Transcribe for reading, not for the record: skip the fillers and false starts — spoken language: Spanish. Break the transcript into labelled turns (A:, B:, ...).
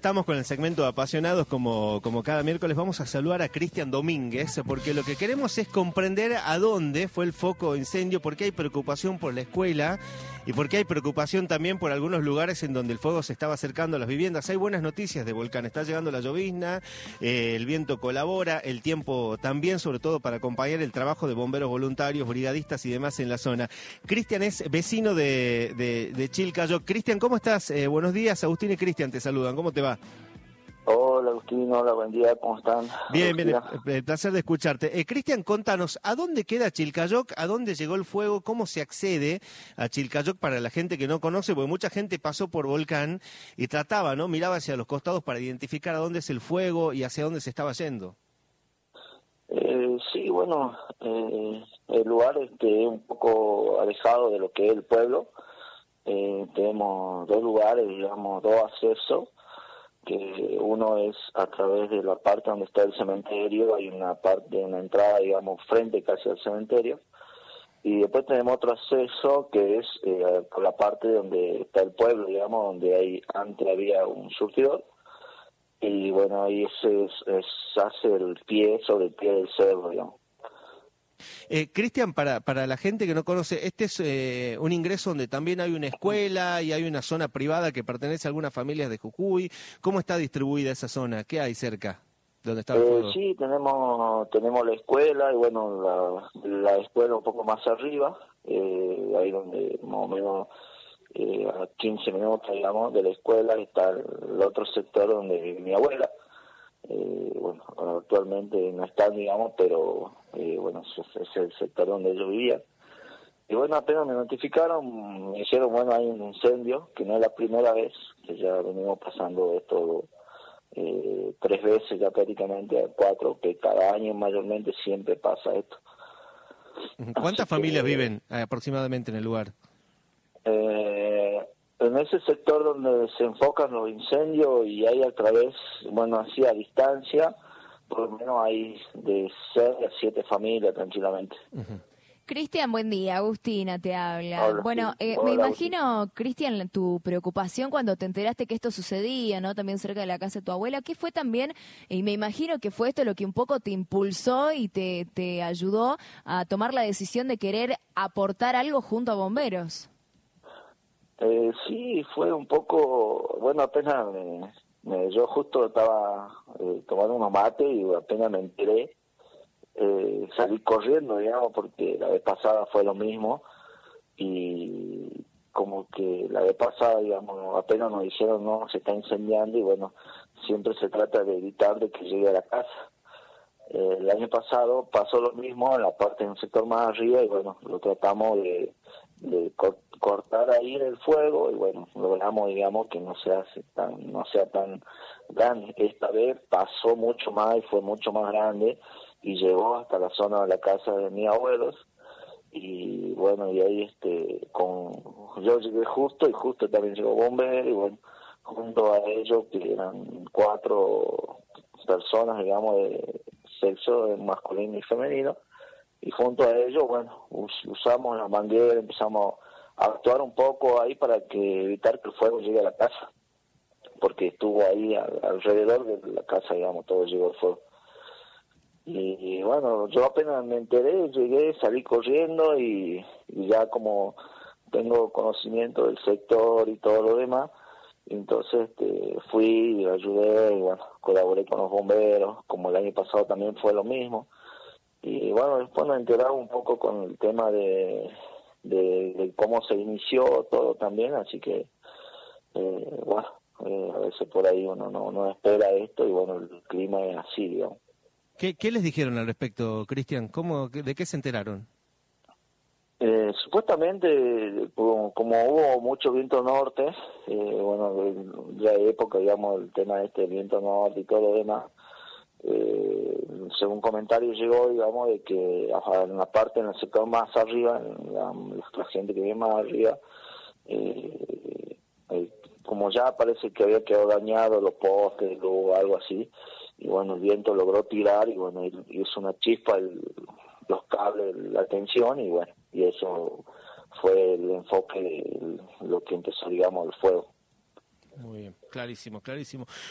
A: estamos con el segmento de apasionados como cada miércoles. Vamos a saludar a Cristian Domínguez, porque lo que queremos es comprender a dónde fue el foco de incendio, porque hay preocupación por la escuela y porque hay preocupación también por algunos lugares en donde el fuego se estaba acercando a las viviendas. Hay buenas noticias de Volcán, está llegando la llovizna, el viento colabora, el tiempo también, sobre todo para acompañar el trabajo de bomberos voluntarios, brigadistas y demás en la zona. Cristian es vecino de Chilcayoc. Cristian, ¿cómo estás? Buenos días, Agustín y Cristian te saludan. ¿Cómo te va?
B: Hola Agustín, hola, buen día, ¿cómo están?
A: Bien, bien, placer de escucharte. Cristian, contanos, ¿a dónde queda Chilcayoc? ¿A dónde llegó el fuego? ¿Cómo se accede a Chilcayoc para la gente que no conoce? Porque mucha gente pasó por Volcán y trataba, ¿no? Miraba hacia los costados para identificar a dónde es el fuego y hacia dónde se estaba yendo.
B: Sí, bueno, el lugar es un poco alejado de lo que es el pueblo. Tenemos dos lugares, digamos, dos accesos, que uno es a través de la parte donde está el cementerio, hay una parte, una entrada, digamos, frente casi al cementerio, y después tenemos otro acceso que es por la parte donde está el pueblo, digamos, donde antes había un surtidor, y bueno, ahí se hace el pie sobre el pie del cerro, digamos.
A: Cristian, para la gente que no conoce, este es un ingreso donde también hay una escuela y hay una zona privada que pertenece a algunas familias de Jujuy. ¿Cómo está distribuida esa zona? ¿Qué hay cerca donde está el fuego?
B: Sí, tenemos la escuela y bueno, la escuela un poco más arriba, ahí donde más o menos a 15 minutos, digamos, de la escuela está el otro sector donde vive mi abuela. Bueno, actualmente no están, digamos, pero bueno, ese es el sector donde ellos vivían. Y bueno, apenas me notificaron, me dijeron, bueno, hay un incendio, que no es la primera vez, que ya venimos pasando esto 3 veces ya prácticamente, 4, que cada año mayormente siempre pasa esto.
A: ¿Cuántas familias viven aproximadamente en el lugar?
B: En ese sector donde se enfocan los incendios y hay a través, bueno, así a distancia, por lo menos hay de 6 a 7 familias tranquilamente.
C: Cristian, buen día. Agustina te habla.
B: Hola,
C: bueno,
B: sí.
C: me
B: Hola,
C: imagino, Cristian, tu preocupación cuando te enteraste que esto sucedía, ¿no? También cerca de la casa de tu abuela. ¿Qué fue también? Y me imagino que fue esto lo que un poco te impulsó y te ayudó a tomar la decisión de querer aportar algo junto a bomberos.
B: Sí, fue un poco, bueno, apenas yo justo estaba tomando unos mates y apenas me enteré, salí corriendo, digamos, porque la vez pasada fue lo mismo y como que la vez pasada, digamos, apenas nos dijeron no, se está incendiando y bueno, siempre se trata de evitar de que llegue a la casa. El año pasado pasó lo mismo en la parte del sector más arriba y bueno, lo tratamos de cortar ahí el fuego y bueno, logramos, digamos, que no sea tan grande. Esta vez pasó mucho más y fue mucho más grande y llegó hasta la zona de la casa de mis abuelos y bueno, y ahí yo llegué justo y justo también llegó bombero y bueno, junto a ellos que eran 4 personas, digamos, de sexo masculino y femenino, y junto a ellos, bueno, usamos la manguera, empezamos a actuar un poco ahí para evitar que el fuego llegue a la casa, porque estuvo ahí alrededor de la casa, digamos, todo llegó el fuego. Y bueno, yo apenas me enteré, llegué, salí corriendo y ya como tengo conocimiento del sector y todo lo demás, entonces fui y ayudé y bueno, colaboré con los bomberos, como el año pasado también fue lo mismo. Y bueno, después me enteraba un poco con el tema de cómo se inició todo también, así que bueno, a veces por ahí uno no espera esto y bueno, el clima es así, digamos.
A: ¿Qué les dijeron al respecto, Cristian? ¿De qué se enteraron?
B: Supuestamente, como hubo mucho viento norte, bueno, ya de época, digamos, el tema del viento norte y todo lo demás, según comentarios llegó, digamos, de que en la parte, en el sector más arriba, la gente que vive más arriba, como ya parece que había quedado dañado los postes o algo así, y bueno, el viento logró tirar y bueno, hizo una chispa los cables, la tensión y bueno, y eso fue el enfoque, lo que empezó, digamos, el fuego.
A: Muy bien, clarísimo, clarísimo.